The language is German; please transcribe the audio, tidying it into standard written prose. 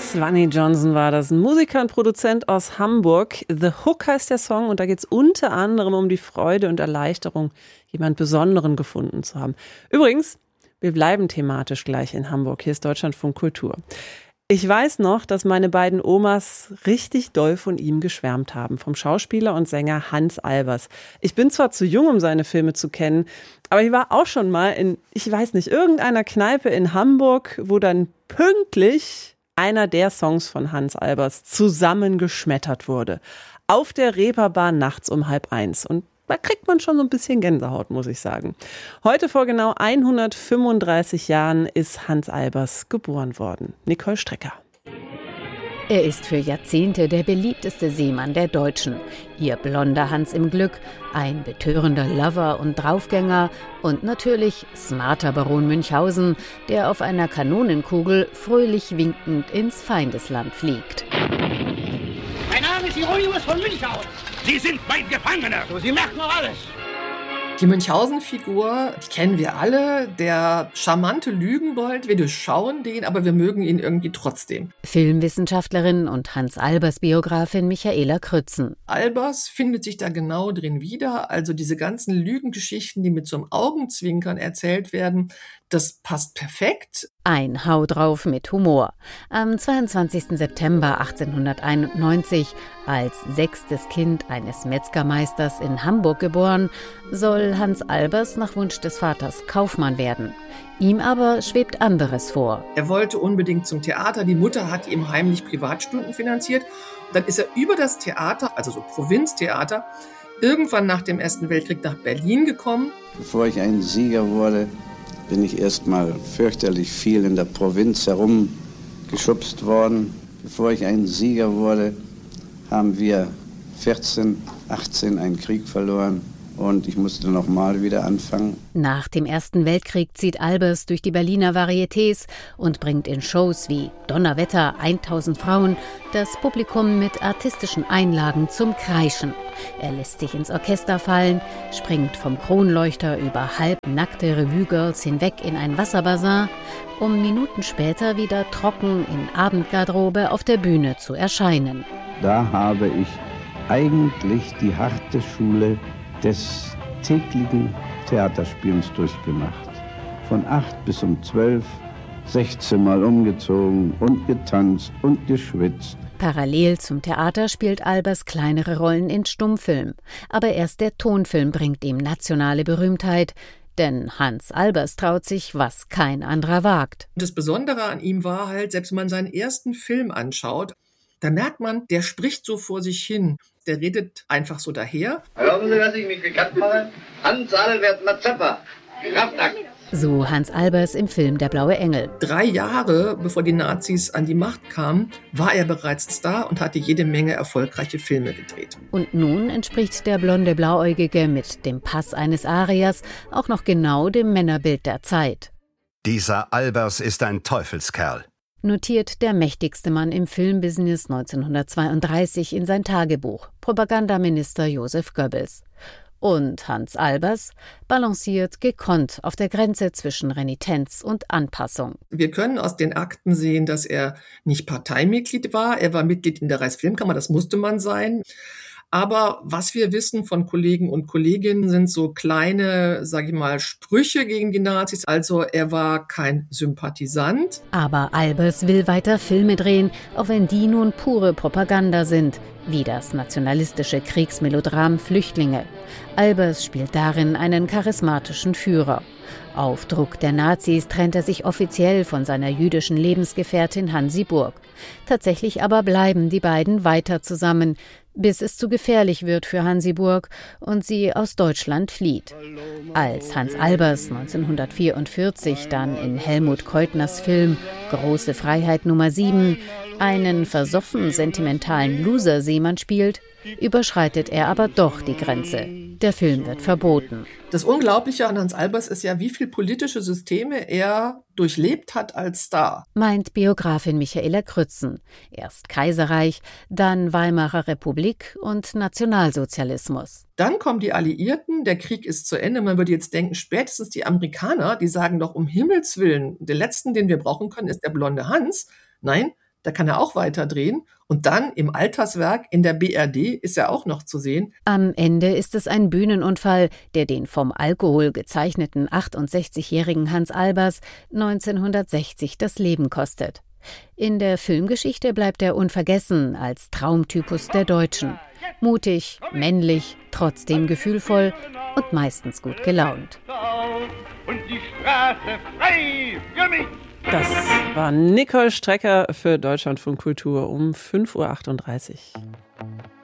Swanee Johnson war das, ein Musiker und Produzent aus Hamburg. The Hook heißt der Song und da geht es unter anderem um die Freude und Erleichterung, jemand Besonderen gefunden zu haben. Übrigens, wir bleiben thematisch gleich in Hamburg. Hier ist Deutschlandfunk Kultur. Ich weiß noch, dass meine beiden Omas richtig doll von ihm geschwärmt haben, vom Schauspieler und Sänger Hans Albers. Ich bin zwar zu jung, um seine Filme zu kennen, aber ich war auch schon mal in, ich weiß nicht, irgendeiner Kneipe in Hamburg, wo dann pünktlich einer der Songs von Hans Albers zusammengeschmettert wurde. Auf der Reeperbahn nachts um 12:30. Und da kriegt man schon so ein bisschen Gänsehaut, muss ich sagen. Heute vor genau 135 Jahren ist Hans Albers geboren worden. Nicole Strecker. Er ist für Jahrzehnte der beliebteste Seemann der Deutschen. Ihr blonder Hans im Glück, ein betörender Lover und Draufgänger und natürlich smarter Baron Münchhausen, der auf einer Kanonenkugel fröhlich winkend ins Feindesland fliegt. Mein Name ist Hieronymus von Münchhausen. Sie sind mein Gefangener. So, Sie merken noch alles. Die Münchhausen-Figur, die kennen wir alle. Der charmante Lügenbold, wir durchschauen den, aber wir mögen ihn irgendwie trotzdem. Filmwissenschaftlerin und Hans Albers-Biografin Michaela Krützen. Albers findet sich da genau drin wieder. Also diese ganzen Lügengeschichten, die mit so einem Augenzwinkern erzählt werden, das passt perfekt. Ein Hau drauf mit Humor. Am 22. September 1891, als 6. Kind eines Metzgermeisters in Hamburg geboren, soll Hans Albers nach Wunsch des Vaters Kaufmann werden. Ihm aber schwebt anderes vor. Er wollte unbedingt zum Theater. Die Mutter hat ihm heimlich Privatstunden finanziert. Und dann ist er über das Theater, also so Provinztheater, irgendwann nach dem Ersten Weltkrieg nach Berlin gekommen. Bevor ich ein Sieger wurde, bin ich erstmal fürchterlich viel in der Provinz herumgeschubst worden. Bevor ich ein Sieger wurde, haben wir 14, 18 einen Krieg verloren und ich musste nochmal wieder anfangen. Nach dem Ersten Weltkrieg zieht Albers durch die Berliner Varietés und bringt in Shows wie Donnerwetter, 1000 Frauen das Publikum mit artistischen Einlagen zum Kreischen. Er lässt sich ins Orchester fallen, springt vom Kronleuchter über halbnackte Revue-Girls hinweg in ein Wasserbassin, um Minuten später wieder trocken in Abendgarderobe auf der Bühne zu erscheinen. Da habe ich eigentlich die harte Schule des täglichen Theaterspielens durchgemacht. Von 8 bis um 12, 16 Mal umgezogen und getanzt und geschwitzt. Parallel zum Theater spielt Albers kleinere Rollen in Stummfilm. Aber erst der Tonfilm bringt ihm nationale Berühmtheit. Denn Hans Albers traut sich, was kein anderer wagt. Das Besondere an ihm war halt, selbst wenn man seinen ersten Film anschaut, da merkt man, der spricht so vor sich hin. Der redet einfach so daher. Erlauben Sie, dass ich mich bekannt mache? Hans Adalbert Mazeppa, Kraftakt. So Hans Albers im Film Der blaue Engel. 3 Jahre, bevor die Nazis an die Macht kamen, war er bereits Star und hatte jede Menge erfolgreiche Filme gedreht. Und nun entspricht der blonde Blauäugige mit dem Pass eines Ariers auch noch genau dem Männerbild der Zeit. Dieser Albers ist ein Teufelskerl, notiert der mächtigste Mann im Filmbusiness 1932 in sein Tagebuch, Propagandaminister Joseph Goebbels. Und Hans Albers balanciert gekonnt auf der Grenze zwischen Renitenz und Anpassung. Wir können aus den Akten sehen, dass er nicht Parteimitglied war. Er war Mitglied in der Reichsfilmkammer, das musste man sein. Aber was wir wissen von Kollegen und Kolleginnen sind so kleine, sage ich mal, Sprüche gegen die Nazis. Also er war kein Sympathisant. Aber Albers will weiter Filme drehen, auch wenn die nun pure Propaganda sind, wie das nationalistische Kriegsmelodram Flüchtlinge. Albers spielt darin einen charismatischen Führer. Auf Druck der Nazis trennt er sich offiziell von seiner jüdischen Lebensgefährtin Hansi Burg. Tatsächlich aber bleiben die beiden weiter zusammen, bis es zu gefährlich wird für Hansi Burg und sie aus Deutschland flieht. Als Hans Albers 1944 dann in Helmut Keutners Film Große Freiheit Nummer 7 einen versoffen sentimentalen Loser-Seemann spielt, überschreitet er aber doch die Grenze. Der Film wird verboten. Das Unglaubliche an Hans Albers ist ja, wie viele politische Systeme er durchlebt hat als Star. Meint Biografin Michaela Krützen. Erst Kaiserreich, dann Weimarer Republik und Nationalsozialismus. Dann kommen die Alliierten, der Krieg ist zu Ende. Man würde jetzt denken, spätestens die Amerikaner, die sagen doch um Himmels Willen, der letzten, den wir brauchen können, ist der blonde Hans. Nein, da kann er auch weiter drehen. Und dann im Alterswerk in der BRD ist er auch noch zu sehen. Am Ende ist es ein Bühnenunfall, der den vom Alkohol gezeichneten 68-jährigen Hans Albers 1960 das Leben kostet. In der Filmgeschichte bleibt er unvergessen als Traumtypus der Deutschen. Mutig, männlich, trotzdem gefühlvoll und meistens gut gelaunt. Und die Straße frei für mich. Das war Nicole Strecker für Deutschlandfunk Kultur um 5:38 Uhr.